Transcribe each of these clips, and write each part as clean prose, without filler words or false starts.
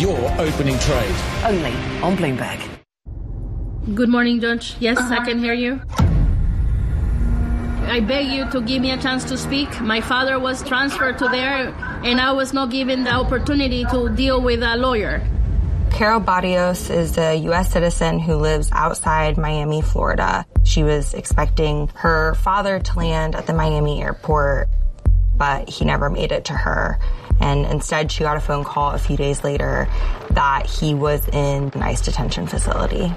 your opening trade. Only on Bloomberg. Good morning, Judge. Yes, I can hear you. I beg you to give me a chance to speak. My father was transferred to there, and I was not given the opportunity to deal with a lawyer. Carol Barrios is a U.S. citizen who lives outside Miami, Florida. She was expecting her father to land at the Miami airport, but he never made it to her. And instead, she got a phone call a few days later that he was in an ICE detention facility.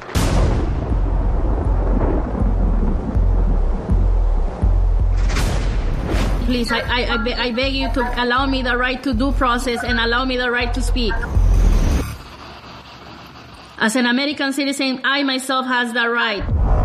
Please, I beg you to allow me the right to due process and allow me the right to speak. As an American citizen, I myself has the right.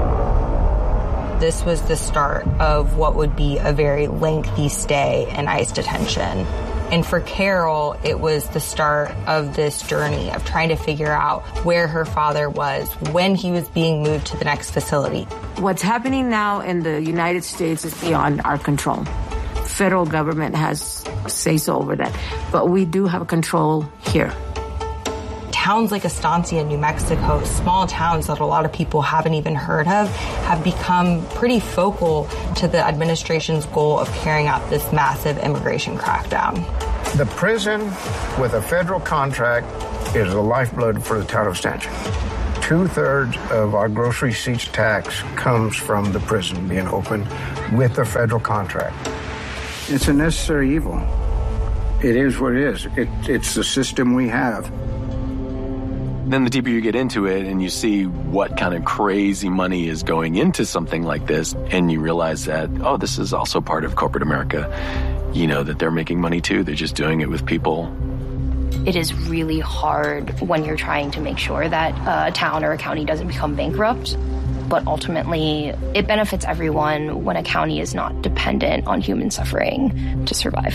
This was the start of what would be a very lengthy stay in ICE detention. And for Carol, it was the start of this journey of trying to figure out where her father was when he was being moved to the next facility. What's happening now in the United States is beyond our control. Federal government has say-so over that, but we do have control here. Towns like Estancia, New Mexico, small towns that a lot of people haven't even heard of, have become pretty focal to the administration's goal of carrying out this massive immigration crackdown. The prison with a federal contract is the lifeblood for the town of Estancia. 2/3 of our gross receipts tax comes from the prison being open with a federal contract. It's a necessary evil. It is what it is. It's the system we have. Then the deeper you get into it and you see what kind of crazy money is going into something like this, and you realize that, oh, this is also part of corporate America. You know that they're making money too. They're just doing it with people. It is really hard when you're trying to make sure that a town or a county doesn't become bankrupt. But ultimately, it benefits everyone when a county is not dependent on human suffering to survive.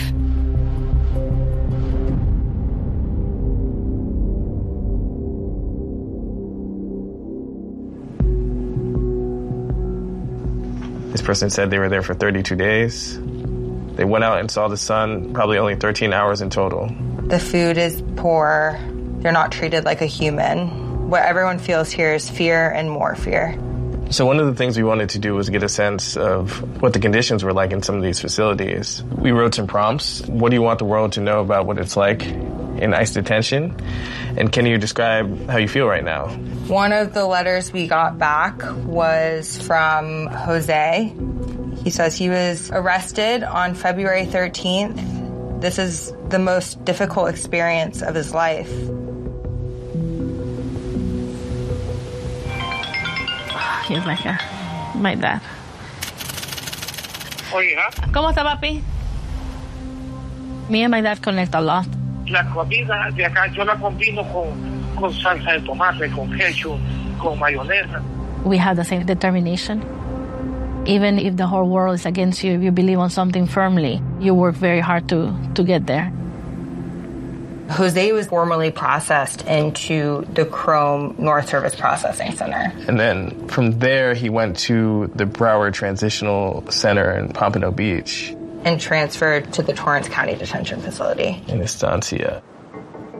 This person said they were there for 32 days. They went out and saw the sun, probably only 13 hours in total. The food is poor. They're not treated like a human. What everyone feels here is fear and more fear. So one of the things we wanted to do was get a sense of what the conditions were like in some of these facilities. We wrote some prompts. What do you want the world to know about what it's like in ICE detention? And can you describe how you feel right now? One of the letters we got back was from Jose. He says he was arrested on February 13th. This is the most difficult experience of his life. He's like my dad. ¿Cómo está, papi? Me and my dad connect a lot. La comida de acá yo la combino con salsa de tomate, con ketchup, con mayonesa. We have the same determination. Even if the whole world is against you, if you believe on something firmly, you work very hard to get there. Jose was formally processed into the Chrome North Service Processing Center. And then from there, he went to the Broward Transitional Center in Pompano Beach. And transferred to the Torrance County Detention Facility. In Estancia.